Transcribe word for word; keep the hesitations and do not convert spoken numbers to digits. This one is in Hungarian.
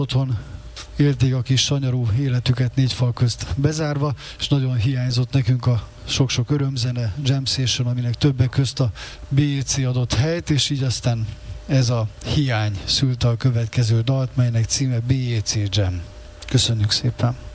otthon élték a kis sanyarú életüket négy fal közt bezárva, és nagyon hiányzott nekünk a sok-sok örömzene, jam session, aminek többek közt a bé jé cé adott helyt, és így aztán ez a hiány szülte a következő dalt, melynek címe bé jé cé Jam. Köszönjük szépen!